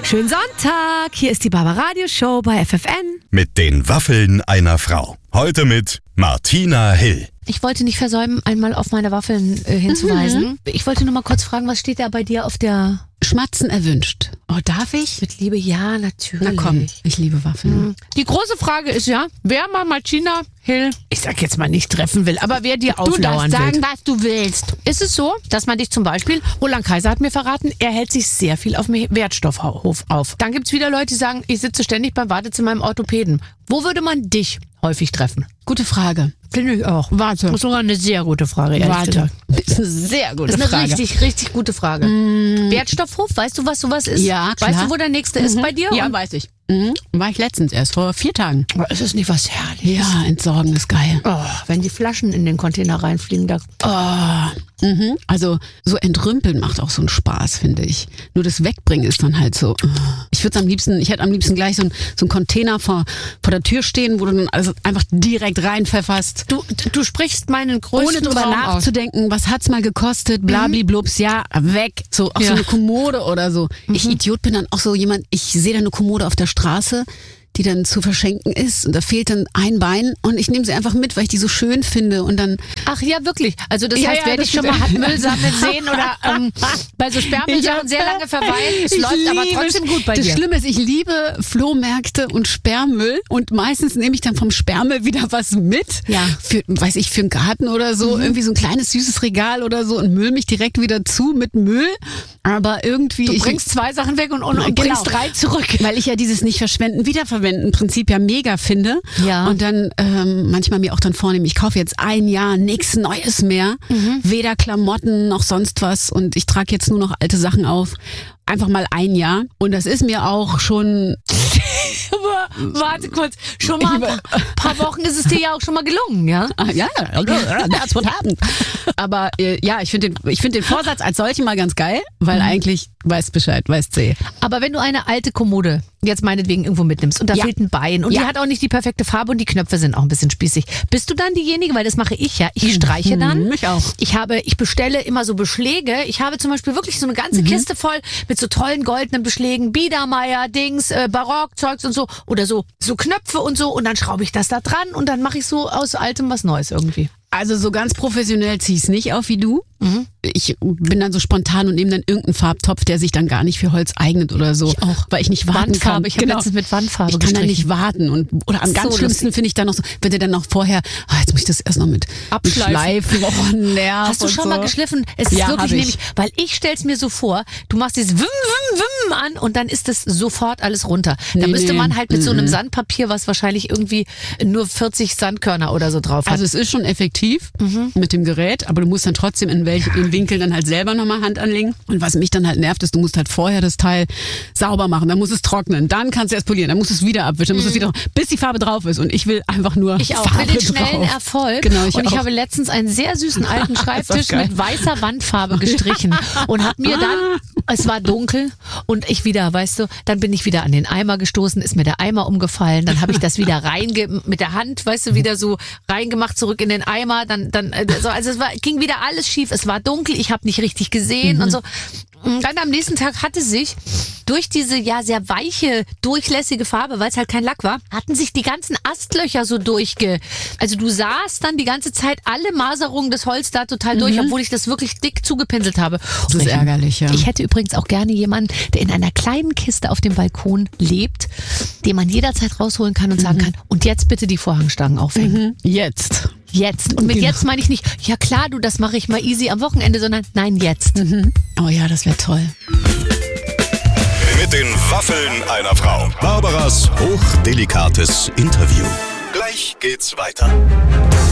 Schönen Sonntag, hier ist die Barbaradio-Show bei FFN. Mit den Waffeln einer Frau. Heute mit Martina Hill. Ich wollte nicht versäumen, einmal auf meine Waffeln hinzuweisen. Ich wollte nur mal kurz fragen, was steht da bei dir auf der... Schmatzen erwünscht. Oh, darf ich? Mit Liebe, ja, natürlich. Na komm, ich liebe Waffeln. Die große Frage ist ja, wer mal Martina Hill, ich sag jetzt mal nicht treffen will, aber wer dir auflauern will. Du darfst sagen, was du willst. Ist es so, dass man dich zum Beispiel, Roland Kaiser hat mir verraten, er hält sich sehr viel auf dem Wertstoffhof auf. Dann gibt's wieder Leute, die sagen, ich sitze ständig beim Wartezimmer im Orthopäden. Wo würde man dich häufig treffen? Gute Frage. Finde ich auch. Warte. Das ist sogar eine sehr gute Frage, ehrlich gesagt. Das ist eine sehr gute Frage. Das ist eine richtig, richtig gute Frage. Wertstoffhof, weißt du, was sowas ist? Ja, klar. Weißt du, wo der nächste ist bei dir? Ja, Und weiß ich. War ich letztens erst, vor 4 Tagen. ist das nicht was Herrliches? Ja, entsorgen ist geil. Oh, wenn die Flaschen in den Container reinfliegen, da... Also so entrümpeln macht auch so einen Spaß, finde ich. Nur das Wegbringen ist dann halt so. Ich hätte am liebsten gleich so einen Container vor der Tür stehen, wo du dann also einfach direkt reinpfefferst. Du sprichst meinen größten Ohne drüber Traum aus. nachzudenken, was hat's mal gekostet, blabliblups, ja, weg. So, auch so eine Kommode oder so. Ich Idiot bin dann auch so jemand, ich sehe da eine Kommode auf der Straße, die dann zu verschenken ist und da fehlt dann ein Bein und ich nehme sie einfach mit, weil ich die so schön finde und dann... Ach ja, wirklich? Also das Ja, heißt, ja, wer das dich schon mal hat Müll sammeln sehen oder bei so Sperrmüllsachen sehr lange verweilen, es läuft aber trotzdem gut bei dir. Das Schlimme ist, ich liebe Flohmärkte und Sperrmüll und meistens nehme ich dann vom Sperrmüll wieder was mit. Ja. Für einen Garten oder so, irgendwie so ein kleines süßes Regal oder so und müll mich direkt wieder zu mit Müll. Aber irgendwie... Du bringst 2 Sachen weg und bringst 3 zurück. Weil ich ja dieses Nicht-Verschwenden, Wiederverwenden Prinzip ja mega finde. Ja. Und dann manchmal mir auch dann vornehme, ich kaufe jetzt ein Jahr nichts Neues mehr. Weder Klamotten noch sonst was. Und ich trage jetzt nur noch alte Sachen auf. Einfach mal ein Jahr. Und das ist mir auch schon... Aber warte kurz, schon mal ein paar Wochen ist es dir ja auch schon mal gelungen, ja? Ja, that's what happened. Aber ja, ich finde den Vorsatz als solchen mal ganz geil, weil eigentlich weiß Bescheid, weiß C. Aber wenn du eine alte Kommode jetzt meinetwegen irgendwo mitnimmst und da fehlt ein Bein und die hat auch nicht die perfekte Farbe und die Knöpfe sind auch ein bisschen spießig, bist du dann diejenige, weil das mache ich ja, ich streiche dann. Mich auch. Ich bestelle immer so Beschläge. Ich habe zum Beispiel wirklich so eine ganze Kiste voll mit so tollen goldenen Beschlägen, Biedermeier, Dings, Barockzeugs und so oder so Knöpfe und so und dann schraube ich das da dran und dann mache ich so aus Altem was Neues irgendwie. Also so ganz professionell zieh ich es nicht auf wie du. Ich bin dann so spontan und nehme dann irgendeinen Farbtopf, der sich dann gar nicht für Holz eignet oder so. Ich auch. Weil ich nicht warten kann. Ich habe letztens mit Wandfarbe Ich kann dann nicht warten. Oder am ganz schlimmsten finde ich dann noch so, wenn der dann noch vorher, jetzt muss ich das erst noch mit Schleifen. Oh, Nerv. Hast du schon mal geschliffen? Es ist wirklich nämlich, weil ich stell's mir so vor, du machst dieses Wim, Wim, Wim an und dann ist das sofort alles runter. Da müsste man halt mit so einem Sandpapier, was wahrscheinlich irgendwie nur 40 Sandkörner oder so drauf hat. Also es ist schon effektiv mit dem Gerät, aber du musst dann trotzdem in welchen Winkel dann halt selber nochmal Hand anlegen. Und was mich dann halt nervt, ist, du musst halt vorher das Teil sauber machen, dann musst es trocknen, dann kannst du erst polieren, dann musst du es wieder abwischen, dann musst du es wieder, bis die Farbe drauf ist. Und ich will einfach nur Ich auch, Farbe will den schnellen drauf. Erfolg. Genau, ich habe letztens einen sehr süßen alten Schreibtisch mit weißer Wandfarbe gestrichen und habe mir dann, es war dunkel und ich wieder, weißt du, dann bin ich wieder an den Eimer gestoßen, ist mir der Eimer umgefallen, dann habe ich das wieder mit der Hand, weißt du, wieder so reingemacht, zurück in den Eimer, also ging wieder alles schief, es war dunkel, ich habe nicht richtig gesehen und so. Und dann am nächsten Tag hatte sich durch diese ja sehr weiche, durchlässige Farbe, weil es halt kein Lack war, hatten sich die ganzen Astlöcher so also du sahst dann die ganze Zeit alle Maserungen des Holz da total durch, obwohl ich das wirklich dick zugepinselt habe. Das ist ärgerlich, ja. Ich hätte übrigens auch gerne jemanden, der in einer kleinen Kiste auf dem Balkon lebt, den man jederzeit rausholen kann und sagen kann, und jetzt bitte die Vorhangstangen aufhängen. Jetzt. Und mit jetzt meine ich nicht, ja klar, du, das mache ich mal easy am Wochenende, sondern nein, jetzt. Oh ja, das wäre toll. Mit den Waffeln einer Frau. Barbaras hochdelikates Interview. Gleich geht's weiter.